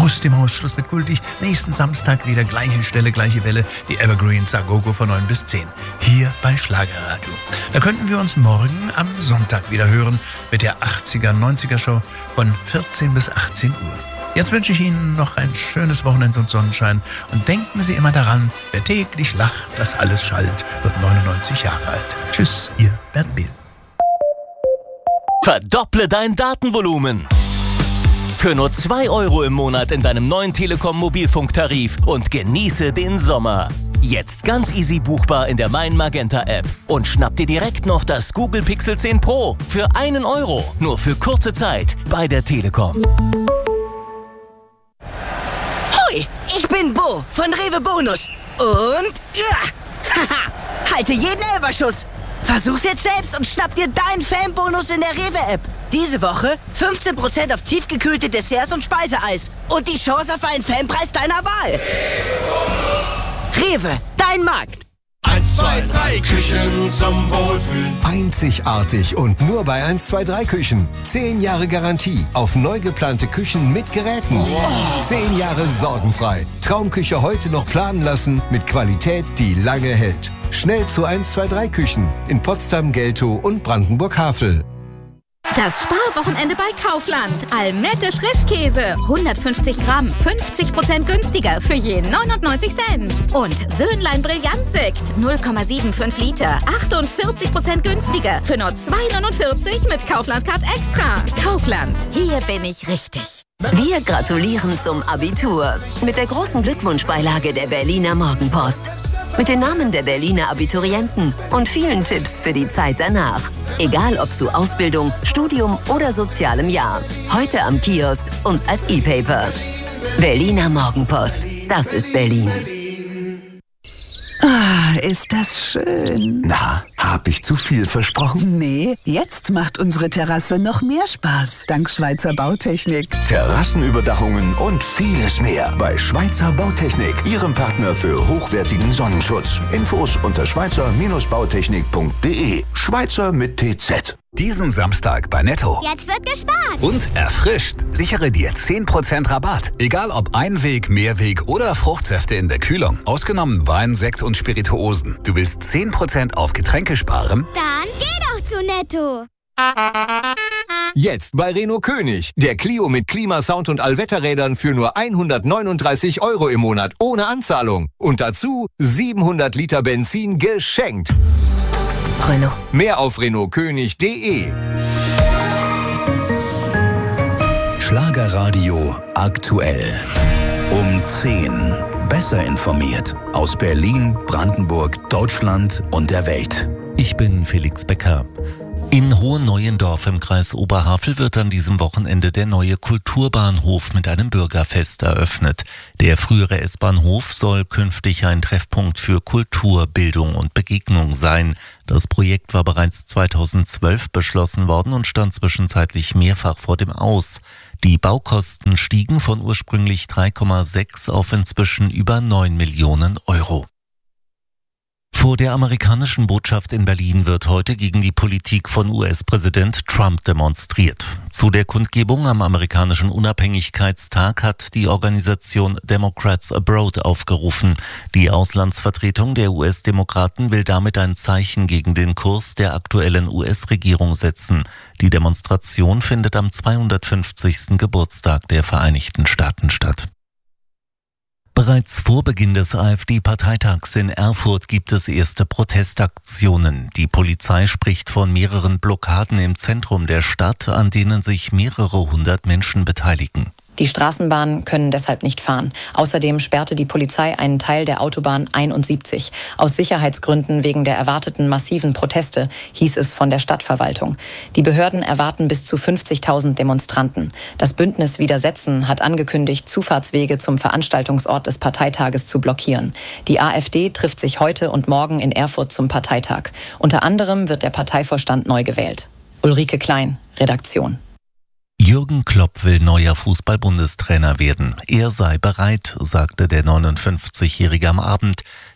Aus dem Haus, Schluss mit gültig. Nächsten Samstag wieder gleiche Stelle, gleiche Welle. Die Evergreens Agogo von 9 bis 10. Hier bei Schlagerradio. Da könnten wir uns morgen am Sonntag wieder hören mit der 80er, 90er Show von 14 bis 18 Uhr. Jetzt wünsche ich Ihnen noch ein schönes Wochenende und Sonnenschein. Und denken Sie immer daran, wer täglich lacht, dass alles schallt, wird 99 Jahre alt. Tschüss, Ihr Bernd Biel. Verdopple dein Datenvolumen. Für nur 2 € im Monat in deinem neuen Telekom-Mobilfunktarif und genieße den Sommer. Jetzt ganz easy buchbar in der Mein Magenta App. Und schnapp dir direkt noch das Google Pixel 10 Pro für 1 €. Nur für kurze Zeit bei der Telekom. Hoi, ich bin Bo von Rewe Bonus. Und halte jeden Elferschuss. Versuch's jetzt selbst und schnapp dir deinen Fanbonus in der Rewe-App. Diese Woche 15% auf tiefgekühlte Desserts und Speiseeis. Und die Chance auf einen Fanpreis deiner Wahl. Rewe, dein Markt. 1, 2, 3 Küchen zum Wohlfühlen. Einzigartig und nur bei 1, 2, 3 Küchen. 10 Jahre Garantie auf neu geplante Küchen mit Geräten. Wow. 10 Jahre sorgenfrei. Traumküche heute noch planen lassen mit Qualität, die lange hält. Schnell zu 1, 2, 3 Küchen in Potsdam, Geltow und Brandenburg-Havel. Das Sparwochenende bei Kaufland. Almette Frischkäse. 150 Gramm, 50% günstiger für je 99 Cent. Und Söhnlein Brillantsekt. 0,75 Liter. 48% günstiger für nur 2,49 mit Kaufland-Card Extra. Kaufland. Hier bin ich richtig. Wir gratulieren zum Abitur mit der großen Glückwunschbeilage der Berliner Morgenpost. Mit den Namen der Berliner Abiturienten und vielen Tipps für die Zeit danach. Egal ob zu Ausbildung, Studium oder sozialem Jahr. Heute am Kiosk und als E-Paper. Berliner Morgenpost. Das ist Berlin. Ah, ist das schön. Na, hab ich zu viel versprochen? Nee, jetzt macht unsere Terrasse noch mehr Spaß, dank Schweizer Bautechnik. Terrassenüberdachungen und vieles mehr bei Schweizer Bautechnik, Ihrem Partner für hochwertigen Sonnenschutz. Infos unter schweizer-bautechnik.de. Schweizer mit TZ. Diesen Samstag bei Netto. Jetzt wird gespart. Und erfrischt. Sichere dir 10% Rabatt. Egal ob Einweg, Mehrweg oder Fruchtsäfte in der Kühlung. Ausgenommen Wein, Sekt und Spirituosen. Du willst 10% auf Getränke sparen? Dann geh doch zu Netto. Jetzt bei Renault König. Der Clio mit Klimasound und Allwetterrädern für nur 139 € im Monat ohne Anzahlung. Und dazu 700 Liter Benzin geschenkt. Renault. Mehr auf renaultkönig.de. Schlagerradio aktuell. Um 10. Besser informiert. Aus Berlin, Brandenburg, Deutschland und der Welt. Ich bin Felix Becker. In Hohenneuendorf im Kreis Oberhavel wird an diesem Wochenende der neue Kulturbahnhof mit einem Bürgerfest eröffnet. Der frühere S-Bahnhof soll künftig ein Treffpunkt für Kultur, Bildung und Begegnung sein. Das Projekt war bereits 2012 beschlossen worden und stand zwischenzeitlich mehrfach vor dem Aus. Die Baukosten stiegen von ursprünglich 3,6 auf inzwischen über 9 Millionen €. Vor der amerikanischen Botschaft in Berlin wird heute gegen die Politik von US-Präsident Trump demonstriert. Zu der Kundgebung am amerikanischen Unabhängigkeitstag hat die Organisation Democrats Abroad aufgerufen. Die Auslandsvertretung der US-Demokraten will damit ein Zeichen gegen den Kurs der aktuellen US-Regierung setzen. Die Demonstration findet am 250. Geburtstag der Vereinigten Staaten statt. Bereits vor Beginn des AfD-Parteitags in Erfurt gibt es erste Protestaktionen. Die Polizei spricht von mehreren Blockaden im Zentrum der Stadt, an denen sich mehrere hundert Menschen beteiligen. Die Straßenbahnen können deshalb nicht fahren. Außerdem sperrte die Polizei einen Teil der Autobahn 71. Aus Sicherheitsgründen wegen der erwarteten massiven Proteste, hieß es von der Stadtverwaltung. Die Behörden erwarten bis zu 50.000 Demonstranten. Das Bündnis Widersetzen hat angekündigt, Zufahrtswege zum Veranstaltungsort des Parteitages zu blockieren. Die AfD trifft sich heute und morgen in Erfurt zum Parteitag. Unter anderem wird der Parteivorstand neu gewählt. Ulrike Klein, Redaktion. Jürgen Klopp will neuer Fußball-Bundestrainer werden. Er sei bereit, sagte der 59-Jährige am Abend.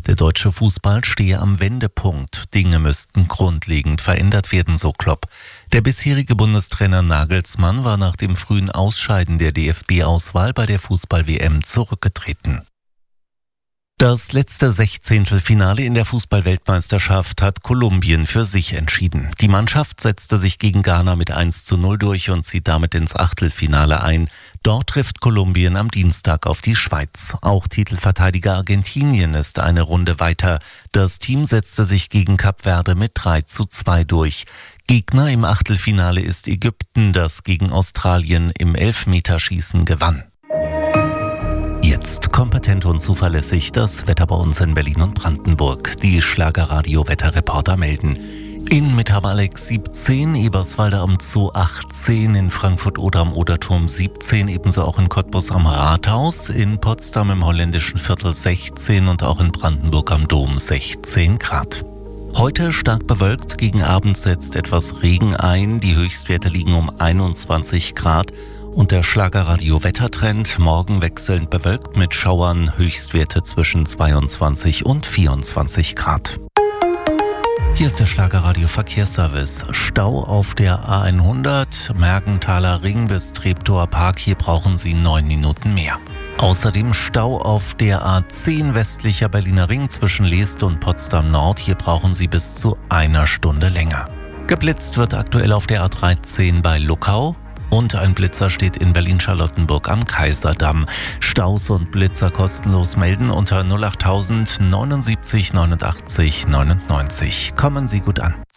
Der deutsche Fußball stehe am Wendepunkt. Dinge müssten grundlegend verändert werden, so Klopp. Der bisherige Bundestrainer Nagelsmann war nach dem frühen Ausscheiden der DFB-Auswahl bei der Fußball-WM zurückgetreten. Das letzte Sechzehntelfinale in der Fußball-Weltmeisterschaft hat Kolumbien für sich entschieden. Die Mannschaft setzte sich gegen Ghana mit 1:0 durch und zieht damit ins Achtelfinale ein. Dort trifft Kolumbien am Dienstag auf die Schweiz. Auch Titelverteidiger Argentinien ist eine Runde weiter. Das Team setzte sich gegen Kap Verde mit 3:2 durch. Gegner im Achtelfinale ist Ägypten, das gegen Australien im Elfmeterschießen gewann. Jetzt kompetent und zuverlässig das Wetter bei uns in Berlin und Brandenburg. Die Schlagerradio-Wetterreporter melden. In Mittermalek 17, Eberswalde am Zoo 18, in Frankfurt oder am Oderturm 17, ebenso auch in Cottbus am Rathaus, in Potsdam im holländischen Viertel 16 und auch in Brandenburg am Dom 16 Grad. Heute stark bewölkt, gegen Abend setzt etwas Regen ein, die Höchstwerte liegen um 21 Grad. Und der Schlagerradio-Wettertrend, morgen wechselnd bewölkt mit Schauern, Höchstwerte zwischen 22 und 24 Grad. Hier ist der Schlagerradio-Verkehrsservice. Stau auf der A100, Mergenthaler Ring bis Treptower Park, hier brauchen Sie 9 Minuten mehr. Außerdem Stau auf der A10 westlicher Berliner Ring zwischen Leest und Potsdam Nord, hier brauchen Sie bis zu 1 Stunde länger. Geblitzt wird aktuell auf der A13 bei Luckau. Und ein Blitzer steht in Berlin-Charlottenburg am Kaiserdamm. Staus und Blitzer kostenlos melden unter 08000 79 89 99. Kommen Sie gut an.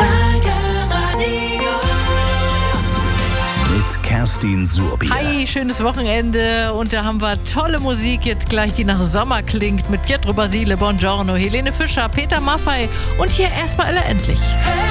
Mit Kerstin Surbier. Hi, schönes Wochenende und da haben wir tolle Musik jetzt gleich, die nach Sommer klingt mit Pietro Basile, Buongiorno, Helene Fischer, Peter Maffay und hier erstmal alle endlich.